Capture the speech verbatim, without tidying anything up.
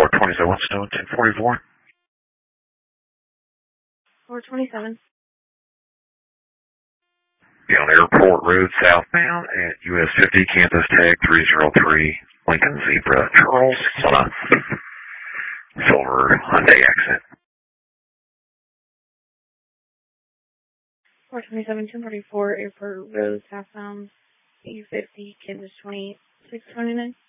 four twenty-seven Stone, ten forty-four. four twenty-seven. Be on Airport Road southbound at U S fifty, Kansas Tag three oh three, Lincoln Zebra, Charles, Sona, Silver Hyundai Accent. four twenty-seven, two forty-four, Airport Road southbound, U fifty, Kansas twenty-six twenty-nine.